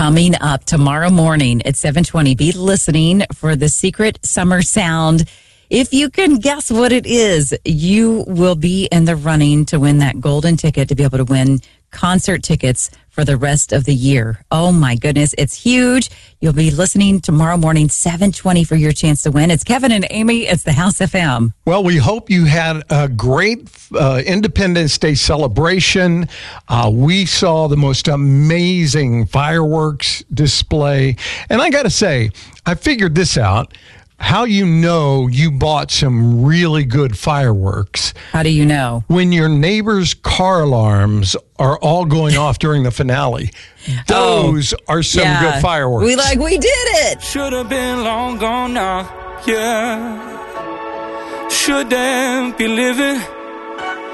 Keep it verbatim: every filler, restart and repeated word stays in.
coming up tomorrow morning at seven twenty. Be listening for the secret summer sound. If you can guess what it is, you will be in the running to win that golden ticket to be able to win concert tickets for the rest of the year. Oh my goodness, it's huge. You'll be listening tomorrow morning, seven twenty, for your chance to win. It's Kevin and Amy. It's the House F M. Well, we hope you had a great uh, Independence Day celebration. Uh, we saw the most amazing fireworks display. And I got to say, I figured this out. How you know you bought some really good fireworks. How do you know? When your neighbor's car alarms are all going off during the finale. Those oh, are some yeah. good fireworks. We like, we did it. Should have been long gone now, yeah. Shouldn't be living